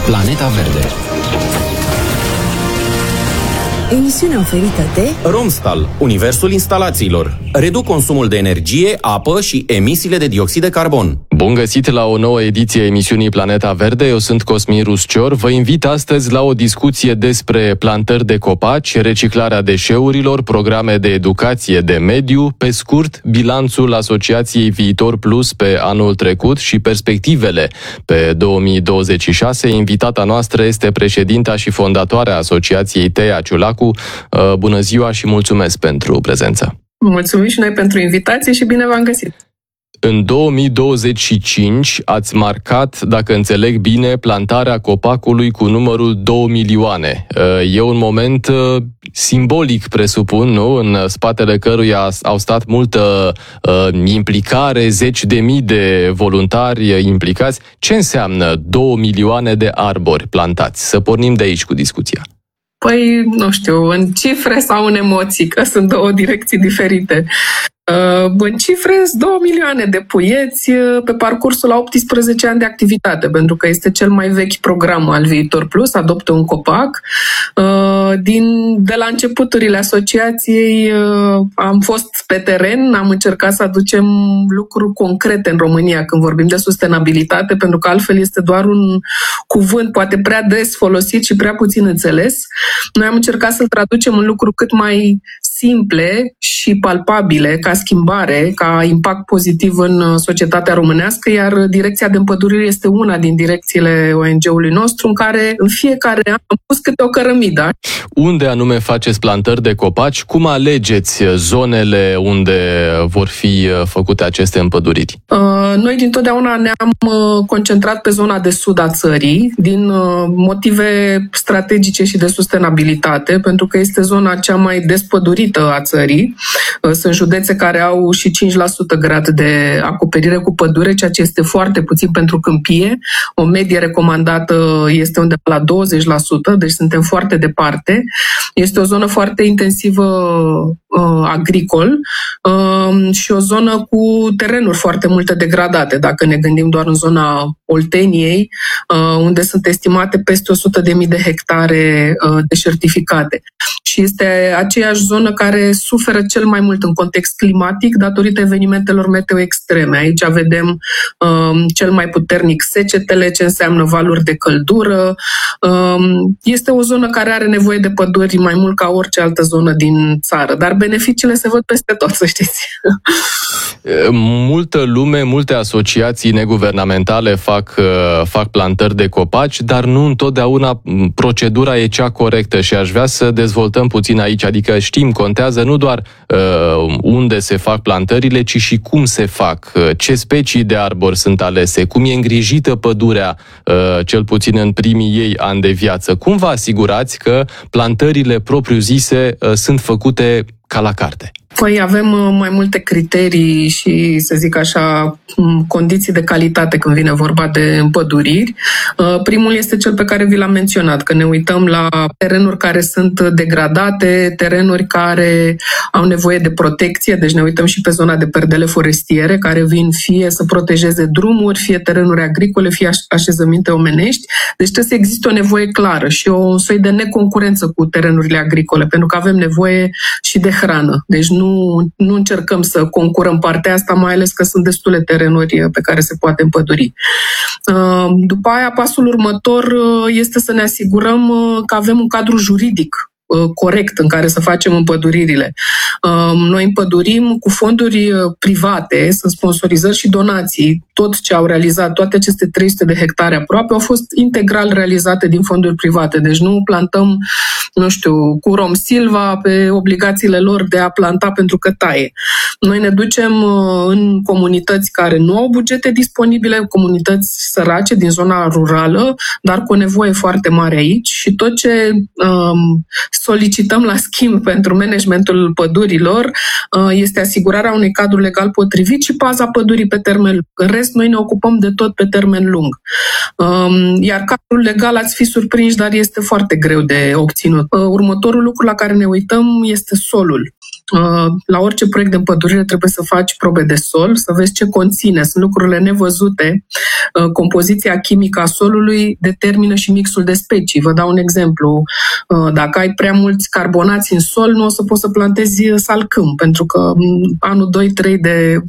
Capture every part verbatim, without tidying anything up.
Planeta Verde. Emisiunea oferită de Romstal, universul instalațiilor. Reduc consumul de energie, apă și emisiile de dioxid de carbon. Bun găsit la o nouă ediție a emisiunii Planeta Verde. Eu sunt Cosmin Ruscior. Vă invit astăzi la o discuție despre plantări de copaci, reciclarea deșeurilor, programe de educație de mediu, pe scurt, bilanțul Asociației Viitor Plus pe anul trecut și perspectivele pe două mii douăzeci și șase. Invitata noastră este președinta și fondatoarea Asociației Teia Ciulacu. Bună ziua și mulțumesc pentru prezență. Mulțumim și noi pentru invitație și bine v-am găsit. În două mii douăzeci și cinci ați marcat, dacă înțeleg bine, plantarea copacului cu numărul două milioane. E un moment simbolic, presupun, nu? În spatele căruia au stat multă implicare, zeci de mii de voluntari implicați. Ce înseamnă două milioane de arbori plantați? Să pornim de aici cu discuția. Păi, nu știu, în cifre sau în emoții, că sunt două direcții diferite. În cifre, două milioane de puieți pe parcursul a optsprezece ani de activitate, pentru că este cel mai vechi program al Viitor Plus, Adoptă un copac. Din, de la începuturile asociației am fost pe teren, am încercat să aducem lucruri concrete în România când vorbim de sustenabilitate, pentru că altfel este doar un cuvânt poate prea des folosit și prea puțin înțeles. Noi am încercat să-l traducem în lucruri cât mai simple și palpabile, ca schimbare, ca impact pozitiv în societatea românească, iar direcția de împădurire este una din direcțiile O N G-ului nostru, în care în fiecare an am pus câte o cărămidă. Unde anume faceți plantări de copaci? Cum alegeți zonele unde vor fi făcute aceste împăduriri? Noi dintotdeauna ne-am concentrat pe zona de sud a țării, din motive strategice și de sustenabilitate, pentru că este zona cea mai despădurită a țării. Sunt județe care au și cinci la sută grad de acoperire cu pădure, ceea ce este foarte puțin pentru câmpie. O medie recomandată este undeva la douăzeci la sută, deci suntem foarte departe. Este o zonă foarte intensivă uh, agricol uh, și o zonă cu terenuri foarte multe degradate, dacă ne gândim doar în zona Olteniei, uh, unde sunt estimate peste o sută de mii de hectare uh, deșertificate. Și este aceeași zonă care suferă cel mai mult în context climatic datorită evenimentelor meteo extreme. Aici vedem um, cel mai puternic secetele, ce înseamnă valuri de căldură. Um, este o zonă care are nevoie de păduri mai mult ca orice altă zonă din țară, dar beneficiile se văd peste tot, să știți. Multă lume, multe asociații neguvernamentale fac, fac plantări de copaci, dar nu întotdeauna procedura e cea corectă și aș vrea să dezvoltăm puțin aici, adică știm, contează nu doar uh, unde se fac plantările, ci și cum se fac, ce specii de arbori sunt alese, cum e îngrijită pădurea, uh, cel puțin în primii ei ani de viață. Cum vă asigurați că plantările propriu-zise uh, sunt făcute ca la carte? Păi avem mai multe criterii și, să zic așa, condiții de calitate când vine vorba de împăduriri. Primul este cel pe care vi l-am menționat, că ne uităm la terenuri care sunt degradate, terenuri care au nevoie de protecție, deci ne uităm și pe zona de perdele forestiere, care vin fie să protejeze drumuri, fie terenuri agricole, fie așezăminte omenești. Deci trebuie să existe o nevoie clară și o soi de neconcurență cu terenurile agricole, pentru că avem nevoie și de hrană. Deci nu Nu, nu încercăm să concurăm partea asta, mai ales că sunt destule terenuri pe care se poate împăduri. După aia, pasul următor este să ne asigurăm că avem un cadru juridic corect în care să facem împăduririle. Noi împădurim cu fonduri private, sunt sponsorizări și donații. Tot ce au realizat, toate aceste trei sute de hectare aproape, au fost integral realizate din fonduri private. Deci nu plantăm, nu știu, cu Rom Silva pe obligațiile lor de a planta pentru că taie. Noi ne ducem în comunități care nu au bugete disponibile, comunități sărace din zona rurală, dar cu o nevoie foarte mare aici și tot ce um, solicităm la schimb pentru managementul pădurilor este asigurarea unui cadru legal potrivit și paza pădurii pe termen lung. În rest, rest, noi ne ocupăm de tot pe termen lung. Iar cadrul legal, ați fi surprinși, dar este foarte greu de obținut. Următorul lucru la care ne uităm este solul. La orice proiect de împădurire trebuie să faci probe de sol, să vezi ce conține, sunt lucrurile nevăzute. Compoziția chimică a solului determină și mixul de specii. Vă dau un exemplu. Dacă ai prea mulți carbonați în sol, nu o să poți să plantezi salcâm, pentru că anul doi trei de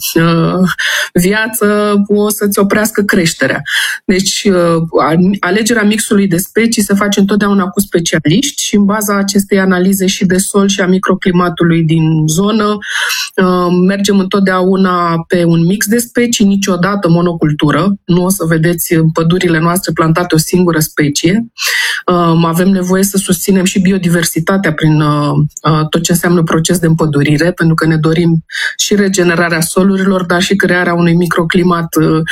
viață o să-ți oprească creșterea. Deci, alegerea mixului de specii se face întotdeauna cu specialiști și în baza acestei analize și de sol și a microclimatului din zonă, mergem întotdeauna pe un mix de specii, niciodată monocultură. Nu o să vedeți în pădurile noastre plantate o singură specie. Avem nevoie să susținem și biodiversitatea prin tot ce înseamnă proces de împădurire, pentru că ne dorim și regenerarea solurilor, dar și crearea unui microclimat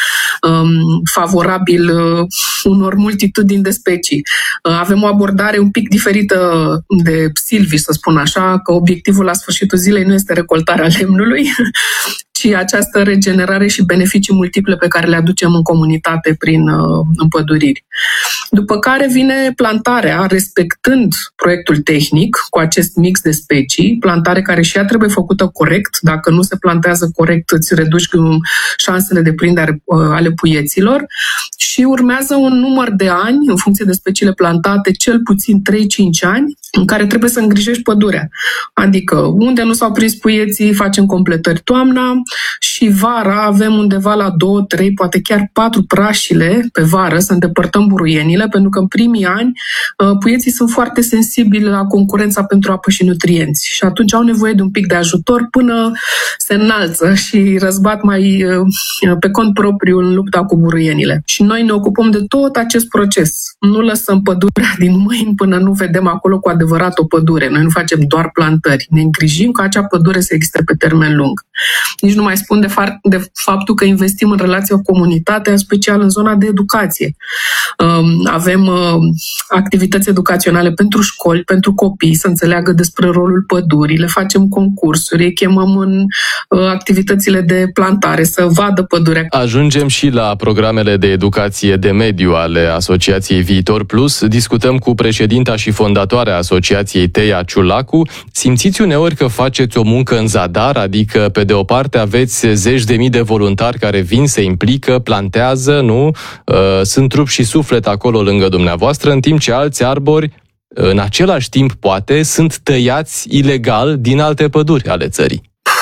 favorabil unor multitudini de specii. Avem o abordare un pic diferită de Silvi, să spun așa, că obiectivul la sfârșitul zilei nu este recoltarea lemnului, ci această regenerare și beneficii multiple pe care le aducem în comunitate prin uh, împăduriri. După care vine plantarea, respectând proiectul tehnic cu acest mix de specii, plantare care și ea trebuie făcută corect. Dacă nu se plantează corect, îți reduci șansele de prindere uh, ale puieților și urmează un număr de ani, în funcție de speciile plantate, cel puțin trei cinci ani, în care trebuie să îngrijești pădurea. Adică unde nu s-au prins puieții, facem completări toamna și vara avem undeva la două, trei, poate chiar patru prașile pe vară să îndepărtăm buruienile, pentru că în primii ani puieții sunt foarte sensibili la concurența pentru apă și nutrienți și atunci au nevoie de un pic de ajutor până se înalță și răzbat mai pe cont propriu în lupta cu buruienile. Și noi ne ocupăm de tot acest proces. Nu lăsăm pădurea din mâini până nu vedem acolo cu adevărat o pădure. Noi nu facem doar plantări. Ne îngrijim ca acea pădure să existe pe termen lung. Nici nu mai spun de, fa- de faptul că investim în relația cu comunitatea, în special în zona de educație. Um, avem uh, activități educaționale pentru școli, pentru copii, să înțeleagă despre rolul pădurii, le facem concursuri, îi chemăm în uh, activitățile de plantare, să vadă pădurea. Ajungem și la programele de educație de mediu ale Asociației Viitor Plus. Discutăm cu președinta și fondatoarea Asociației Teia Ciulacu. Simțiți uneori că faceți o muncă în zadar, adică pe de o parte aveți zeci de mii de voluntari care vin, se implică, plantează, nu? Sunt trup și suflet acolo lângă dumneavoastră, în timp ce alți arbori, în același timp poate, sunt tăiați ilegal din alte păduri ale țării.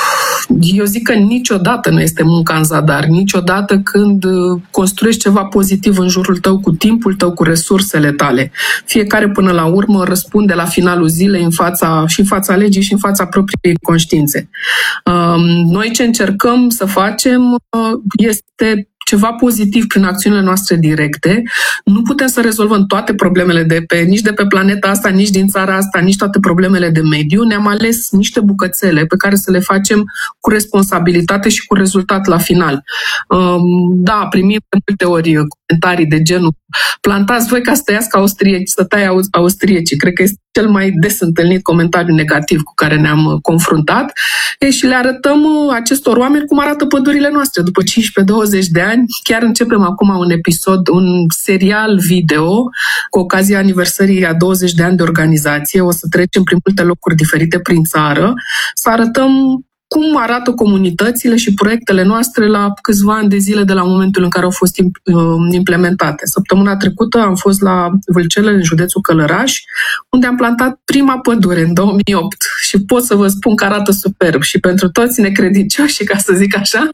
Eu zic că niciodată nu este munca în zadar, niciodată când construiești ceva pozitiv în jurul tău, cu timpul tău, cu resursele tale. Fiecare până la urmă răspunde la finalul zilei în fața, și în fața legii și în fața propriei conștiințe. Noi ce încercăm să facem este ceva pozitiv prin acțiunile noastre directe. Nu putem să rezolvăm toate problemele de pe, nici de pe planeta asta, nici din țara asta, nici toate problemele de mediu. Ne-am ales niște bucățele pe care să le facem cu responsabilitate și cu rezultat la final. Da, primim de multe ori comentarii de genul: plantați voi ca să tăiască austrieci, să taie austriecii. Cred că este cel mai des întâlnit comentariu negativ cu care ne-am confruntat. E, și le arătăm acestor oameni cum arată pădurile noastre după cincisprezece douăzeci de ani. Chiar începem acum un episod, un serial video cu ocazia aniversării a douăzeci de ani de organizație. O să trecem prin multe locuri diferite prin țară să arătăm cum arată comunitățile și proiectele noastre la câțiva ani de zile de la momentul în care au fost implementate. Săptămâna trecută am fost la Vâlcele, în județul Călăraș, unde am plantat prima pădure în două mii opt și pot să vă spun că arată superb. Și pentru toți necredincioși, ca să zic așa,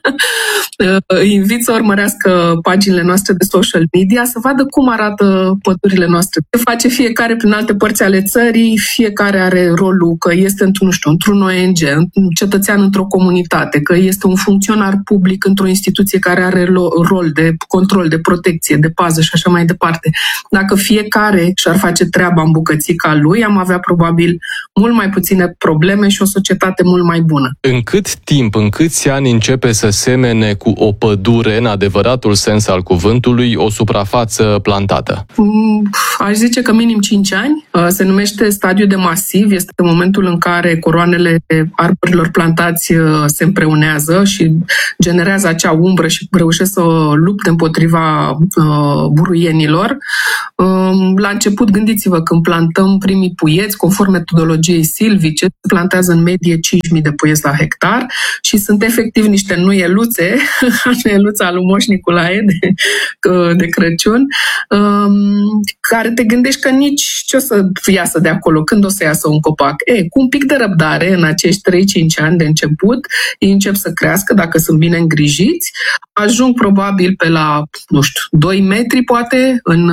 îi invit să urmărească paginile noastre de social media, să vadă cum arată pădurile noastre. Se face fiecare prin alte părți ale țării, fiecare are rolul că este într-un, nu știu, într-un O N G, un cetățean într-o comunitate, că este un funcționar public într-o instituție care are rol de control, de protecție, de pază și așa mai departe. Dacă fiecare și-ar face treaba în bucățica lui, am avea probabil mult mai puține probleme și o societate mult mai bună. În cât timp, în câți ani începe să semene cu o pădure, în adevăratul sens al cuvântului, o suprafață plantată? Aș zice că minim cinci ani. Se numește stadiu de masiv. Este momentul în care coroanele arborilor plantați instalați se împreunează și generează acea umbră și reușesc să lupte împotriva buruienilor. La început, gândiți-vă, când plantăm primii puieți, conform metodologiei silvice, plantează în medie cinci mii de puieți la hectar și sunt efectiv niște nuieluțe, nuieluța lui Moș Nicolae de, de Crăciun, care te gândești că nici ce o să iasă de acolo, când o să iasă un copac. E, cu un pic de răbdare, în acești trei cinci ani de început, ei încep să crească, dacă sunt bine îngrijiți, ajung probabil pe la, nu știu, doi metri poate în,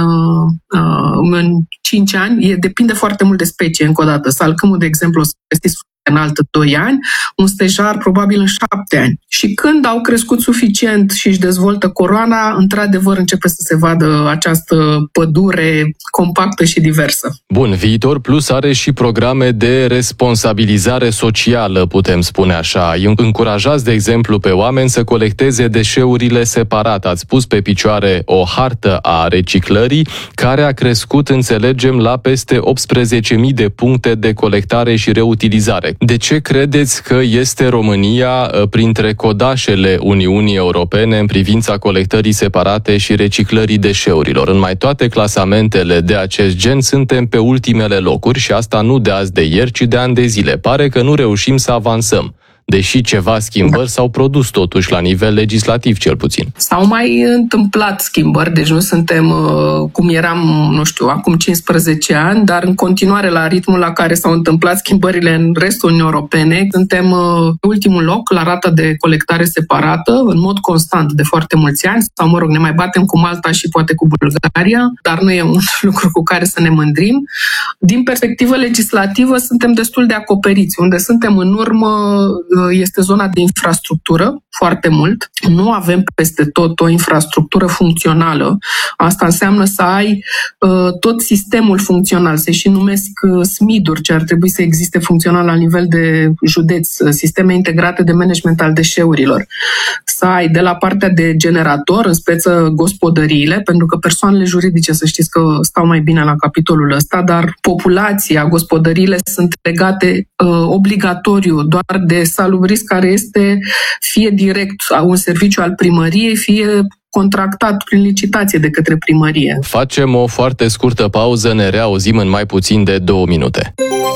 în cinci ani. E, depinde foarte mult de specie, încă o dată. Salcâmul, de exemplu, o să găsiți în altă doi ani, un stejar probabil în șapte ani. Și când au crescut suficient și își dezvoltă coroana, într-adevăr începe să se vadă această pădure compactă și diversă. Bun, Viitor Plus are și programe de responsabilizare socială, putem spune așa. Încurajați, de exemplu, pe oameni să colecteze deșeurile separat. Ați pus pe picioare o hartă a reciclării, care a crescut, înțelegem, la peste optsprezece mii de puncte de colectare și reutilizare. De ce credeți că este România printre codașele Uniunii Europene în privința colectării separate și reciclării deșeurilor? În mai toate clasamentele de acest gen suntem pe ultimele locuri și asta nu de azi de ieri, ci de ani de zile. Pare că nu reușim să avansăm, deși ceva schimbări s-au produs totuși la nivel legislativ, cel puțin. S-au mai întâmplat schimbări, deci nu suntem cum eram, nu știu, acum cincisprezece ani, dar în continuare la ritmul la care s-au întâmplat schimbările în restul Uniunii Europene. Suntem pe ultimul loc la rata de colectare separată, în mod constant de foarte mulți ani, sau mă rog, ne mai batem cu Malta și poate cu Bulgaria, dar nu e un lucru cu care să ne mândrim. Din perspectivă legislativă suntem destul de acoperiți. Unde suntem în urmă este zona de infrastructură, foarte mult. Nu avem peste tot o infrastructură funcțională. Asta înseamnă să ai uh, tot sistemul funcțional. Se și numesc uh, S M I D-uri, ce ar trebui să existe funcțional la nivel de județ, sisteme integrate de management al deșeurilor. Să ai de la partea de generator, în speță gospodăriile, pentru că persoanele juridice, să știți că stau mai bine la capitolul ăsta, dar populația, gospodăriile sunt legate uh, obligatoriu doar de salubris, care este fie direct un serviciu al primăriei, fie contractat prin licitație de către primărie. Facem o foarte scurtă pauză, ne reauzim în mai puțin de două minute.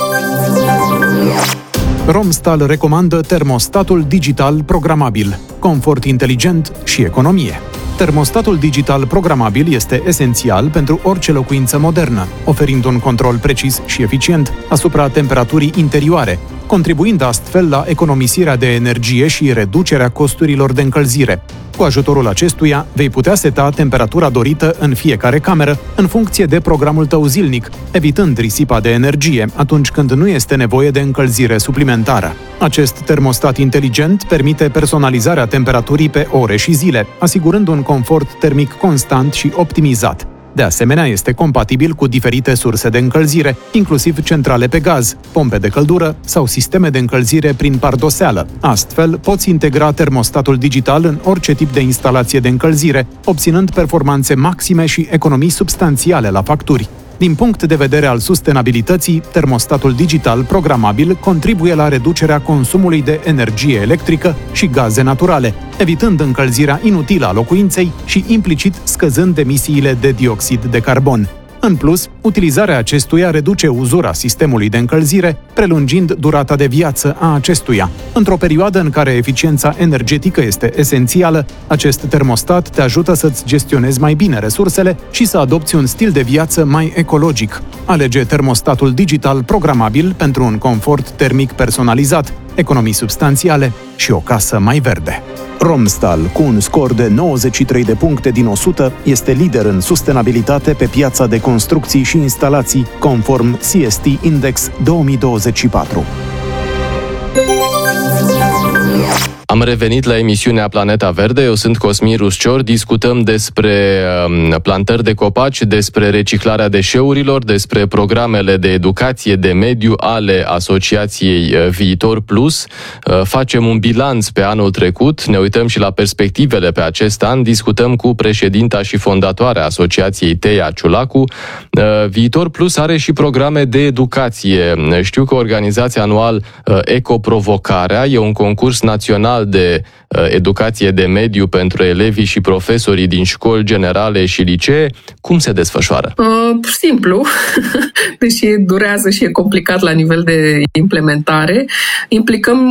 Romstal recomandă termostatul digital programabil, confort inteligent și economie. Termostatul digital programabil este esențial pentru orice locuință modernă, oferind un control precis și eficient asupra temperaturii interioare, contribuind astfel la economisirea de energie și reducerea costurilor de încălzire. Cu ajutorul acestuia, vei putea seta temperatura dorită în fiecare cameră, în funcție de programul tău zilnic, evitând risipa de energie atunci când nu este nevoie de încălzire suplimentară. Acest termostat inteligent permite personalizarea temperaturii pe ore și zile, asigurând un confort termic constant și optimizat. De asemenea, este compatibil cu diferite surse de încălzire, inclusiv centrale pe gaz, pompe de căldură sau sisteme de încălzire prin pardoseală. Astfel, poți integra termostatul digital în orice tip de instalație de încălzire, obținând performanțe maxime și economii substanțiale la facturi. Din punct de vedere al sustenabilității, termostatul digital programabil contribuie la reducerea consumului de energie electrică și gaze naturale, evitând încălzirea inutilă a locuinței și implicit scăzând emisiile de dioxid de carbon. În plus, utilizarea acestuia reduce uzura sistemului de încălzire, prelungind durata de viață a acestuia. Într-o perioadă în care eficiența energetică este esențială, acest termostat te ajută să-ți gestionezi mai bine resursele și să adopți un stil de viață mai ecologic. Alege termostatul digital programabil pentru un confort termic personalizat, economii substanțiale și o casă mai verde. Romstal, cu un scor de nouăzeci și trei de puncte din o sută, este lider în sustenabilitate pe piața de construcții și instalații, conform C S T Index două mii douăzeci și patru. Am revenit la emisiunea Planeta Verde, eu sunt Cosmin Ruscior, discutăm despre plantări de copaci, despre reciclarea deșeurilor, despre programele de educație de mediu ale Asociației Viitor Plus. Facem un bilanț pe anul trecut, ne uităm și la perspectivele pe acest an, discutăm cu președinta și fondatoarea Asociației Teia Ciulacu. Viitor Plus are și programe de educație. Știu că organizați anual Ecoprovocarea, e un concurs național de educație de mediu pentru elevii și profesorii din școli generale și licee. Cum se desfășoară? Uh, simplu, deși durează și e complicat la nivel de implementare. Implicăm